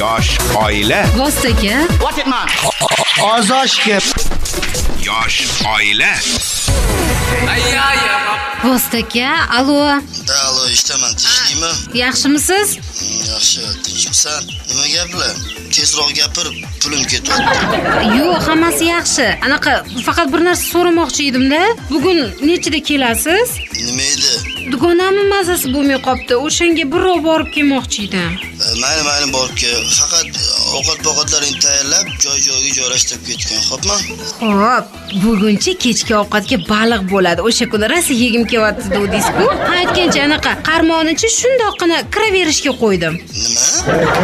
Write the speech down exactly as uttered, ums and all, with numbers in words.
Yosh oila. Vostaka. What it man? Ozoshga. Yosh oila. Vostaka. Alo. Alo, eshitaman, tinchlikmi? Yaxshimisiz? Yaxshi, tinchmisan? Nima gaplar? Tezroq gapir, pulim ketyapti. Yo'q, hammasi yaxshi. Anaqa faqat bir narsa so'ramoqchi edim-da. Bugun nechida kelasiz? Nima edi? Dugonamning mazasi bo'lmay qopti. O'shanga birrov borib kelmoqchi edim. Mayli, mayli borib kel. Faqat ovqat-povqatlaringni tayyorlab, joy-joyiga joylashtirib ketgan, xo'pmi? Xo'p, bugunchi kechki ovqatga baliq bo'ladi. O'sha kuni rosa yegim kelyapti dedingiz-ku. Aytgancha anaqa qarmonichi shundoqqina kiraverishga qo'ydim. Nima?